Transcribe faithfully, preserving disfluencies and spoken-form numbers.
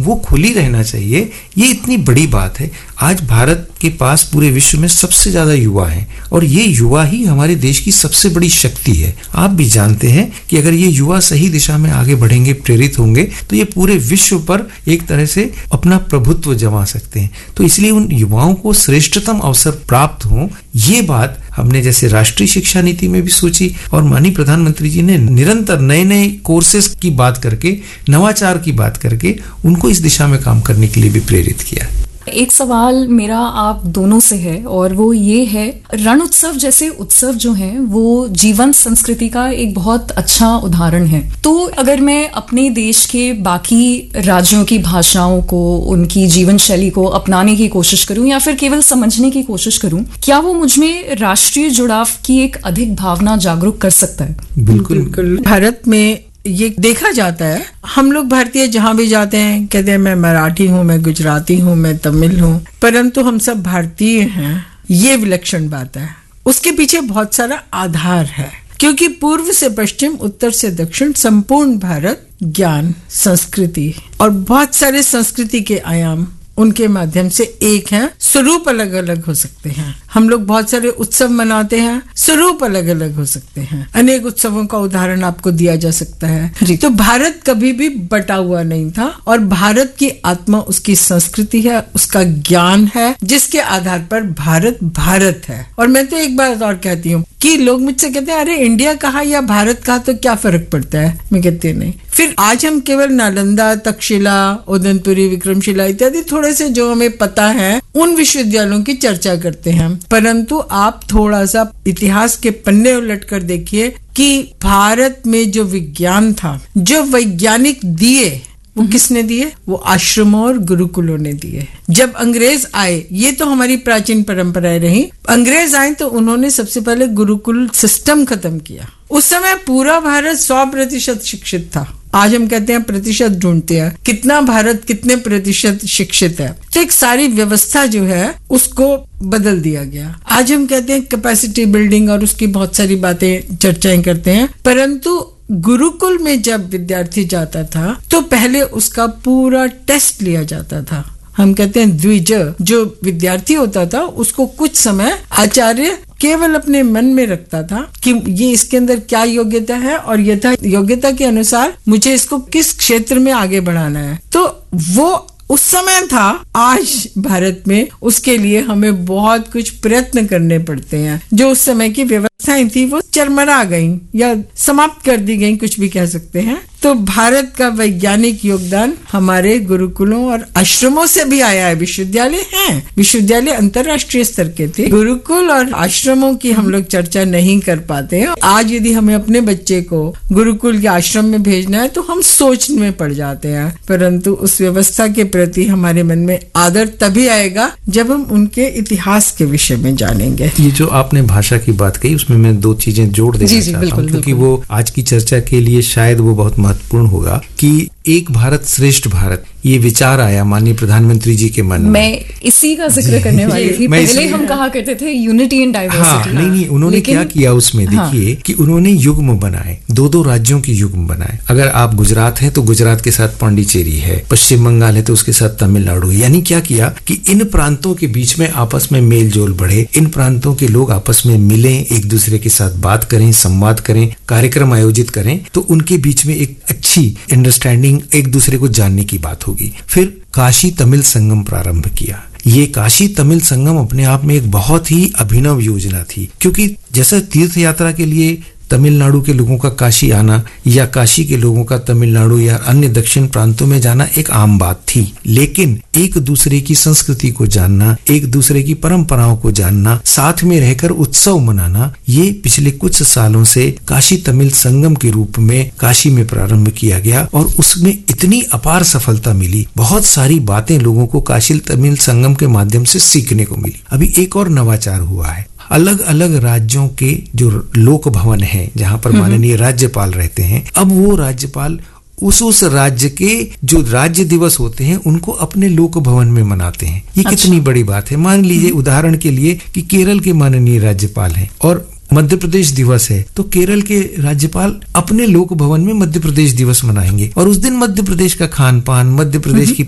वो खुली रहना चाहिए। ये इतनी बड़ी बात है। आज भारत के पास पूरे विश्व में सबसे ज्यादा युवा हैं और ये युवा ही हमारे देश की सबसे बड़ी शक्ति है। आप भी जानते हैं कि अगर ये युवा सही दिशा में आगे बढ़ेंगे, प्रेरित होंगे, तो ये पूरे विश्व पर एक तरह से अपना प्रभुत्व जमा सकते हैं। तो इसलिए उन युवाओं को श्रेष्ठतम अवसर प्राप्त हो, ये बात हमने जैसे राष्ट्रीय शिक्षा नीति में भी सोची और माननीय प्रधानमंत्री जी ने निरंतर नए नए कोर्सेज की बात करके, नवाचार की बात करके उनको इस दिशा में काम करने के लिए भी प्रेरित किया। एक सवाल मेरा आप दोनों से है और वो ये है, रण उत्सव जैसे उत्सव जो हैं वो जीवंत संस्कृति का एक बहुत अच्छा उदाहरण है। तो अगर मैं अपने देश के बाकी राज्यों की भाषाओं को, उनकी जीवन शैली को अपनाने की कोशिश करूं या फिर केवल समझने की कोशिश करूं, क्या वो मुझ में राष्ट्रीय जुड़ाव की एक अधिक भावना जागरूक कर सकता है? बिल्कुल बिल्कुल। भारत में ये देखा जाता है, हम लोग भारतीय जहाँ भी जाते हैं कहते हैं मैं मराठी हूँ, मैं गुजराती हूँ, मैं तमिल हूँ, परंतु हम सब भारतीय हैं। ये विलक्षण बात है। उसके पीछे बहुत सारा आधार है, क्योंकि पूर्व से पश्चिम, उत्तर से दक्षिण संपूर्ण भारत ज्ञान, संस्कृति और बहुत सारे संस्कृति के आयाम उनके माध्यम से एक है। स्वरूप अलग अलग हो सकते हैं। हम लोग बहुत सारे उत्सव मनाते हैं, स्वरूप अलग अलग हो सकते हैं। अनेक उत्सवों का उदाहरण आपको दिया जा सकता है। तो भारत कभी भी बटा हुआ नहीं था और भारत की आत्मा उसकी संस्कृति है, उसका ज्ञान है, जिसके आधार पर भारत भारत है। और मैं तो एक बात और कहती हूँ कि लोग मुझसे कहते हैं अरे इंडिया कहा या भारत कहा तो क्या फर्क पड़ता है? मैं कहती नहीं। फिर आज हम केवल नालंदा, तक्षशिला, उदयपुरी, विक्रमशिला इत्यादि थोड़े से जो हमें पता है उन विश्वविद्यालयों की चर्चा करते हैं, परंतु आप थोड़ा सा इतिहास के पन्ने उलट कर देखिए कि भारत में जो विज्ञान था, जो वैज्ञानिक दिए, वो किसने दिए? वो आश्रमों और गुरुकुलों ने दिए। जब अंग्रेज आए, ये तो हमारी प्राचीन परंपराएं रही, अंग्रेज आए तो उन्होंने सबसे पहले गुरुकुल सिस्टम खत्म किया। उस समय पूरा भारत सौ प्रतिशत शिक्षित था। आज हम कहते हैं प्रतिशत ढूंढते हैं, कितना भारत कितने प्रतिशत शिक्षित है। तो एक सारी व्यवस्था जो है उसको बदल दिया गया। आज हम कहते हैं कैपेसिटी बिल्डिंग और उसकी बहुत सारी बातें चर्चाएं करते हैं, परंतु गुरुकुल में जब विद्यार्थी जाता था तो पहले उसका पूरा टेस्ट लिया जाता था। हम कहते हैं द्विज, जो विद्यार्थी होता था उसको कुछ समय आचार्य केवल अपने मन में रखता था कि ये इसके अंदर क्या योग्यता है और यथा योग्यता के अनुसार मुझे इसको किस क्षेत्र में आगे बढ़ाना है। तो वो उस समय था। आज भारत में उसके लिए हमें बहुत कुछ प्रयत्न करने पड़ते हैं। जो उस समय की व्यवस्थाएं थी वो चरमरा गई या समाप्त कर दी गई, कुछ भी कह सकते हैं। तो भारत का वैज्ञानिक योगदान हमारे गुरुकुलों और आश्रमों से भी आया है। विश्वविद्यालय हैं, विश्वविद्यालय अंतर्राष्ट्रीय स्तर के थे। गुरुकुल और आश्रमों की हम लोग चर्चा नहीं कर पाते हैं। आज यदि हमें अपने बच्चे को गुरुकुल के आश्रम में भेजना है तो हम सोच में पड़ जाते हैं, परंतु उस व्यवस्था के प्रति हमारे मन में आदर तभी आएगा जब हम उनके इतिहास के विषय में जानेंगे। ये जो आपने भाषा की बात कही उसमें मैं दो चीजें जोड़ देना चाहता हूँ, क्योंकि वो आज की चर्चा के लिए शायद वो बहुत महत्वपूर्ण होगा कि एक भारत श्रेष्ठ भारत, ये विचार आया माननीय प्रधानमंत्री जी के मन में। मैं इसी का जिक्र करने वाली थी। पहले हम कहा करते थे यूनिटी इन डाइवर्सिटी। हाँ, नहीं नहीं उन्होंने लेकिन... क्या किया उसमें देखिए, हाँ, कि उन्होंने युग्म बनाए, दो दो राज्यों की युग्म बनाए। अगर आप गुजरात हैं तो गुजरात के साथ पांडिचेरी है, पश्चिम बंगाल है तो उसके साथ तमिलनाडु है। यानी क्या किया कि इन प्रांतों के बीच में आपस में मेल जोल बढ़े, इन प्रांतों के लोग आपस में मिलें, एक दूसरे के साथ बात करें, संवाद करें, कार्यक्रम आयोजित करें, तो उनके बीच में एक अच्छी अंडरस्टैंडिंग, एक दूसरे को जानने की बात होगी। फिर काशी तमिल संगम प्रारंभ किया। ये काशी तमिल संगम अपने आप में एक बहुत ही अभिनव योजना थी, क्योंकि जैसे तीर्थ यात्रा के लिए तमिलनाडु के लोगों का काशी आना या काशी के लोगों का तमिलनाडु या अन्य दक्षिण प्रांतों में जाना एक आम बात थी, लेकिन एक दूसरे की संस्कृति को जानना, एक दूसरे की परंपराओं को जानना, साथ में रहकर उत्सव मनाना, ये पिछले कुछ सालों से काशी तमिल संगम के रूप में काशी में प्रारंभ किया गया और उसमें इतनी अपार सफलता मिली। बहुत सारी बातें लोगों को काशी तमिल संगम के माध्यम से सीखने को मिली। अभी एक और नवाचार हुआ है, अलग अलग राज्यों के जो लोक भवन है जहां पर माननीय राज्यपाल रहते हैं, अब वो राज्यपाल उस उस राज्य के जो राज्य दिवस होते हैं उनको अपने लोक भवन में मनाते हैं। ये अच्छा। कितनी बड़ी बात है। मान लीजिए उदाहरण के लिए कि केरल के माननीय राज्यपाल हैं और मध्य प्रदेश दिवस है, तो केरल के राज्यपाल अपने लोक भवन में मध्य प्रदेश दिवस मनाएंगे और उस दिन मध्य प्रदेश का खान पान, मध्य प्रदेश की